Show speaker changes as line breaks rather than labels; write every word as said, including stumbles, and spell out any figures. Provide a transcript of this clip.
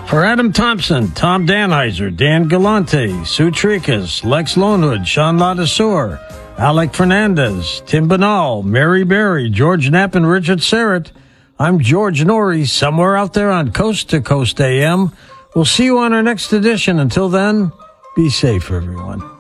For Adam Thompson, Tom Danheiser, Dan Galante, Sue Tricas, Lex Lonehood, Sean Ladasur, Alec Fernandez, Tim Banal, Mary Berry, George Knapp, and Richard Serrett, I'm George Norrie, somewhere out there on Coast to Coast A M. We'll see you on our next edition. Until then, be safe, everyone.